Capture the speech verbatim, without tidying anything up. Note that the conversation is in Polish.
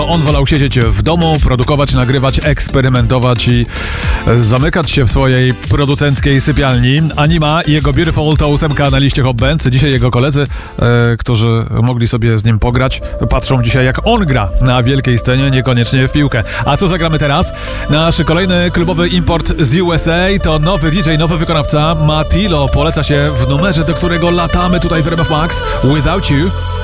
On wolał siedzieć w domu, produkować, nagrywać, eksperymentować i zamykać się w swojej producenckiej sypialni. Anima i jego Beautiful to ósemka na liście Hot Bands. Dzisiaj jego koledzy, e, którzy mogli sobie z nim pograć, patrzą dzisiaj jak on gra na wielkiej scenie, niekoniecznie w piłkę. A co zagramy teraz? Nasz kolejny klubowy import z U S A to nowy D J, nowy wykonawca. Matilo poleca się w numerze, do którego latamy tutaj w R M F Max. Without You.